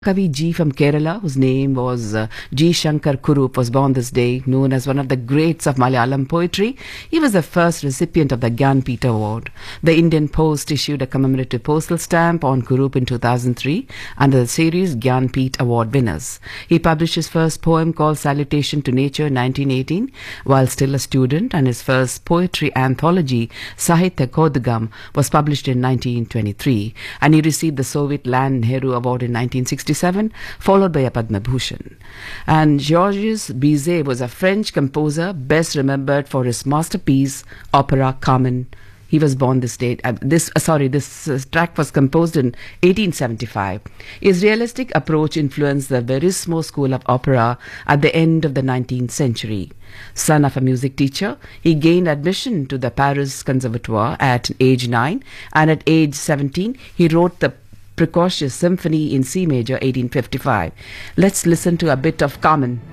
Kavi G from Kerala, whose name was G. Shankar Kurup, was born this day, known as one of the greats of Malayalam poetry. He was the first recipient of the Gyanpith Award. The Indian Post issued a commemorative postal stamp on Kurup in 2003 under the series Gyanpith Award winners. He published his first poem called Salutation to Nature in 1918 while still a student, and his first poetry anthology, Sahitya Kodgam, was published in 1923, and he received the Soviet Land Nehru Award in 1967, followed by a Padma Bhushan. And Georges Bizet was a French composer best remembered for his masterpiece opera Carmen. He was born this date. This track was composed in 1875. His realistic approach influenced the Verismo school of opera at the end of the 19th century. Son of a music teacher, he gained admission to the Paris Conservatoire at age 9, and at age 17, he wrote the Precocious Symphony in C major, 1855. Let's listen to a bit of Carmen.